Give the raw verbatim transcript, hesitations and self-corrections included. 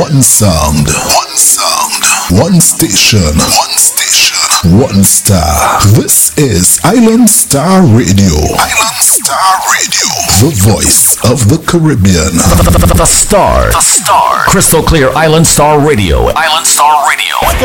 One sound. One sound. One station. One station. One star. This is Island Star Radio. Island Star Radio. The voice of the Caribbean. The, the, the, the Star. The Star. Crystal Clear Island Star Radio. Island Star Radio.